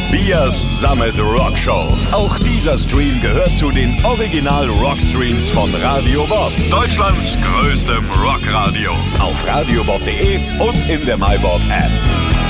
Biers Summit Rockshow. Auch dieser Stream gehört zu den Original Rockstreams von Radio Bob. Deutschlands größtem Rockradio. Auf radiobob.de und in der MyBob App.